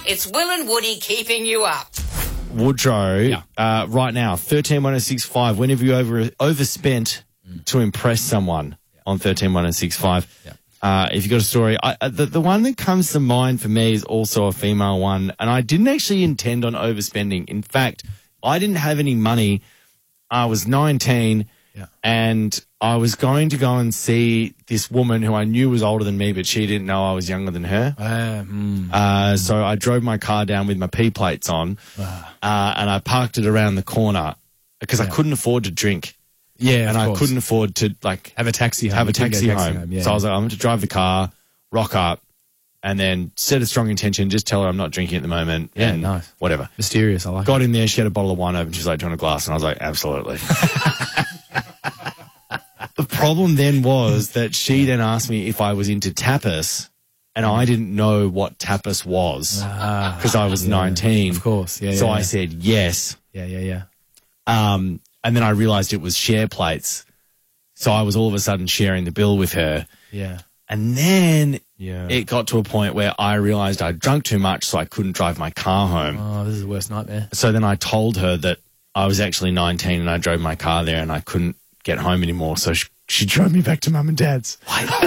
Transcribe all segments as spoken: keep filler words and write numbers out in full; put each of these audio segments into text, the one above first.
It's Will and Woody keeping you up. Woodrow, Yeah. uh, right now, thirteen one oh six five, when have you over, overspent mm. to impress someone yeah. on thirteen one oh six five? Yeah. Uh, if you've got a story, I, uh, the, the one that comes to mind for me is also a female one, and I didn't actually intend on overspending. In fact, I didn't have any money. I was nineteen, yeah. and I was going to go and see this woman who I knew was older than me, but she didn't know I was younger than her. Uh, mm, uh, mm. So I drove my car down with my P plates on, uh, uh, and I parked it around the corner because yeah. I couldn't afford to drink. Yeah, and I course. couldn't afford to like have a taxi home. Have a taxi, taxi home. home yeah. So I was like, I'm going to drive the car, rock up, and then set a strong intention. Just tell her I'm not drinking at the moment. Yeah, and nice. Whatever. Mysterious. I like. Got it. in there. She had a bottle of wine open. She's like, "Do you want a glass?" And I was like, "Absolutely." The problem then was that she then asked me if I was into tapas, and I didn't know what tapas was because uh, I was yeah, nineteen. Of course. Yeah. So yeah, I yeah. said yes. Yeah. Yeah. Yeah. Um. And then I realised it was share plates. So I was all of a sudden sharing the bill with her. Yeah. And then yeah. it got to a point where I realised I'd drunk too much, so I couldn't drive my car home. Oh, this is the worst nightmare. So then I told her that I was actually nineteen and I drove my car there and I couldn't get home anymore. So she, she drove me back to mum and dad's.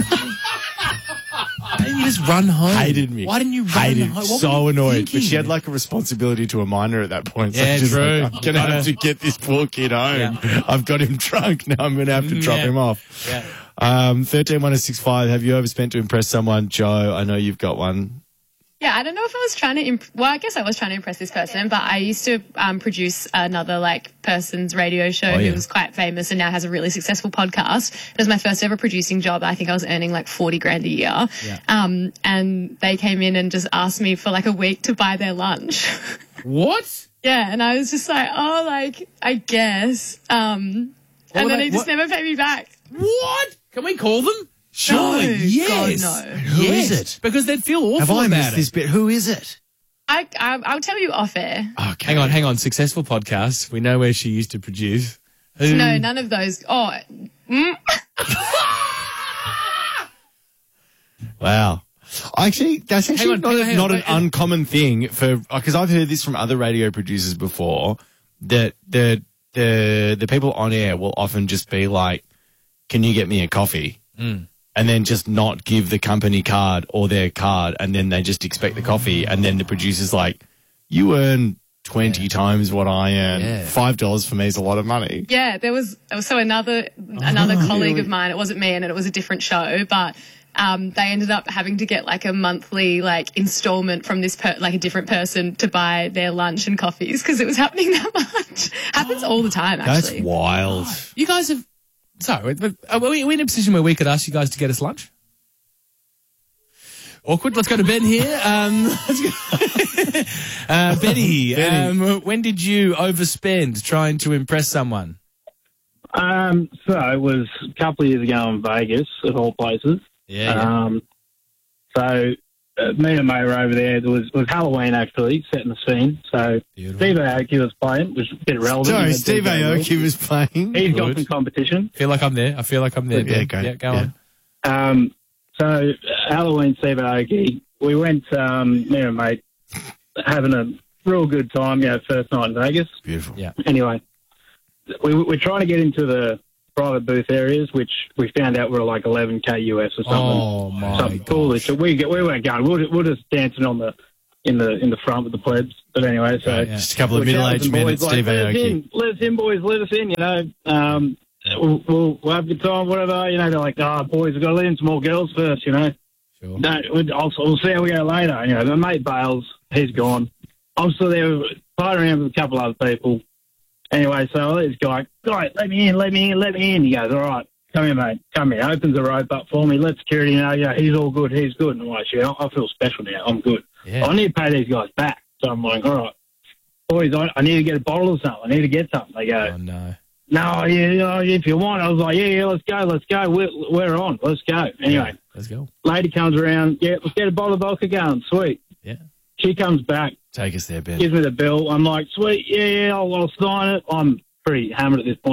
Why didn't you just run home? Hated me. Why didn't you run Hated home? What so annoyed. Thinking? But she had like a responsibility to a minor at that point. So yeah, she's true. Like, I'm going to have to get this poor kid home. Yeah. I've got him drunk. Now I'm going to have to drop yeah. him off. Yeah. Um, thirteen one oh six five, have you overspent to impress someone? Joe, I know you've got one. Yeah, I don't know if I was trying to, imp- well, I guess I was trying to impress this person, but I used to um, produce another, like, person's radio show oh, yeah. who was quite famous and now has a really successful podcast. It was my first ever producing job. I think I was earning, like, forty grand a year. Yeah. Um, and they came in and just asked me for, like, a week to buy their lunch. What? Yeah, and I was just like, oh, like, I guess. Um, and then they, they just what? never paid me back. What? Can we call them? Surely, no, yes. God, no. Who yes. is it? Because they'd feel awful Have I about missed it. this bit? Who is it? I, I, I'll tell you off air. Okay. Hang on, hang on. Successful podcast. We know where she used to produce. Who? No, none of those. Oh. Mm. Wow. Actually, that's actually on, not, hang on, a, hang not on, an hang on. uncommon thing for, because I've heard this from other radio producers before, that the, the, the people on air will often just be like, can you get me a coffee? Mm. And then just not give the company card or their card, and then they just expect the coffee, and then the producer's like, you earn twenty yeah. times what I earn. Yeah. Five dollars for me is a lot of money. Yeah, there was, so another, another Oh, colleague really? of mine, it wasn't me and it was a different show, but um, they ended up having to get like a monthly like installment from this, per- like a different person to buy their lunch and coffees because it was happening that much. Happens all the time, actually. That's wild. You guys have... So, are we, are we in a position where we could ask you guys to get us lunch? Awkward. Let's go to Ben here. Um, let's go. uh, Betty, Betty. Um, when did you overspend trying to impress someone? Um, so it was a couple of years ago in Vegas, of all places. Yeah. yeah. Um, so uh, me and mate were over there. It was, it was Halloween, actually, setting the scene. So Beautiful. Steve Aoki was playing, which was a bit irrelevant. Sorry, Steve Aoki was playing. He's got Good. some competition. I feel like I'm there. I feel like I'm there. Yeah, Ben. go. Yeah, go Yeah. on. Um, so uh, Halloween, Steve Aoki, we went, um, me and mate, having a real good time, you know, first night in Vegas. Beautiful. Yeah. Anyway, we, we're trying to get into the private booth areas, which we found out were like eleven K U S or something. Oh, my something gosh. foolish. So we we weren't going. We we're, we're just dancing on the in the in the front with the plebs. But anyway, so Right, yeah. Just a couple of we're middle-aged shouting men to at boys Steve like, let us Aoki. in, let us in, boys, let us in. You know, um, we'll, we'll we'll have a good time, whatever. You know, they're like, oh, boys, we've got to let in some more girls first. You know, Sure. no, we'll, I'll, we'll see how we go later. You know, my mate bails, he's gone. I'm still there, playing around with a couple other people. Anyway, so this guy, guy, let me in, let me in, let me in. He goes, all right, come here, mate, come here. Opens the rope up for me, let security know, yeah, he's all good, he's good. And I'm like, shit, I feel special now, I'm good. Yeah. I need to pay these guys back. So I'm like, all right, boys, I, I need to get a bottle of something. I need to get something. They go, Oh, no. no, yeah, yeah, if you want. I was like, yeah, yeah, let's go, let's go. We're, we're on, let's go. Anyway, Let's go. lady comes around, yeah, let's get a bottle of vodka going, sweet. Yeah. She comes back, Take us there, Ben. gives me the bill. I'm like, sweet, yeah, yeah, I'll, I'll sign it. I'm pretty hammered at this point.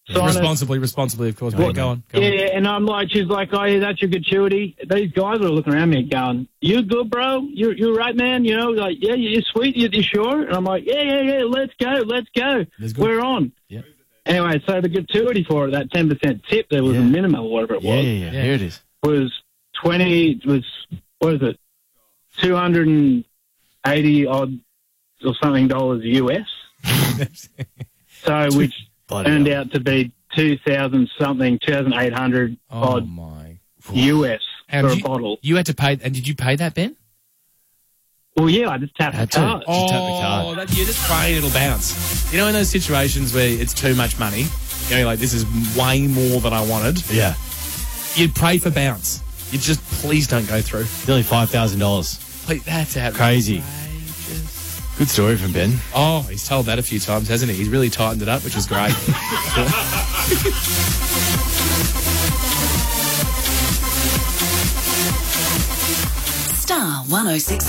sign it. Responsibly, responsibly, of course. Well, go on. Go Yeah, on. and I'm like, she's like, oh, yeah, that's your gratuity. These guys are looking around me going, you good, bro? You you right, man? You know, like, yeah, you're sweet. You, you sure? And I'm like, yeah, yeah, yeah, let's go, let's go. We're on. Yeah. Anyway, so the gratuity for it, that ten percent tip, there was Yeah. a minimum or whatever it Yeah, was, yeah, yeah. Here it is. was twenty, was, what is it, two hundred eighty odd or something dollars U S. So, which Bloody turned hell. out to be two thousand something, two thousand eight hundred Oh, odd my. U S And for a you, bottle. you had to pay, and did you pay that, Ben? Well, yeah, I just tapped the Had to. card. Just tap the Oh, card. that, you're just praying it'll bounce. You know, in those situations where it's too much money, you know, like this is way more than I wanted, Yeah. you'd pray for bounce. You just please don't go through. Nearly five thousand dollars. Please, that's outrageous. Crazy. Good story from Ben. Oh, he's told that a few times, hasn't he? He's really tightened it up, which is great. Star one oh six